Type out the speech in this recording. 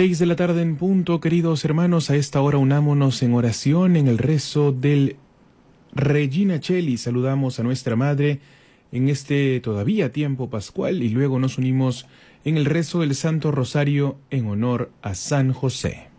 6 de la tarde en punto, queridos hermanos. A esta hora unámonos en oración en el rezo del Regina Coeli. Saludamos a nuestra Madre en este todavía tiempo pascual y luego nos unimos en el rezo del Santo Rosario en honor a San José.